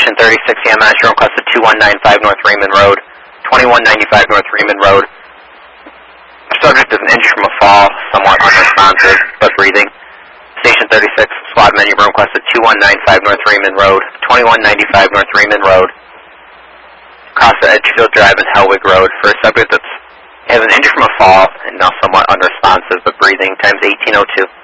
Station 36 EMS, you're requested 2195 North Raymond Road, 2195 North Raymond Road. Subject is an injury from a fall, somewhat unresponsive, but breathing. Station 36, squad men, you're requested 2195 North Raymond Road, 2195 North Raymond Road. Across the Edgefield Drive and Hellwig Road for a subject that has an injury from a fall and now somewhat unresponsive, but breathing, times 1802.